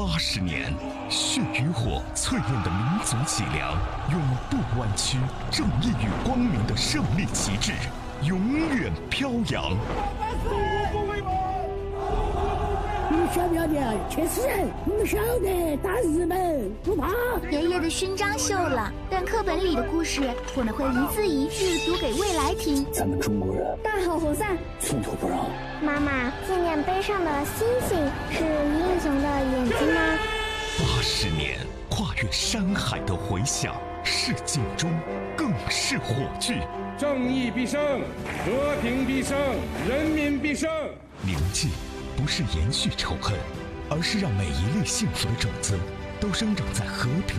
80年，血与火淬炼的民族脊梁，永不弯曲。正义与光明的胜利旗帜，永远飘扬。 你们晓不晓得去死人？你们晓得打日本不怕？ 爷爷的勋章锈了，但课本里的故事，我们会一字一句读给未来听。 咱们中国人大好河山， 寸土不让。 妈妈，纪念碑上的星星是英雄的眼睛吗 ？80年，跨越山海的回响，事件中更是火炬。 正义必胜，和平必胜，人民必胜。 铭记不是延续仇恨，而是让每一粒幸福的种子都生长在和平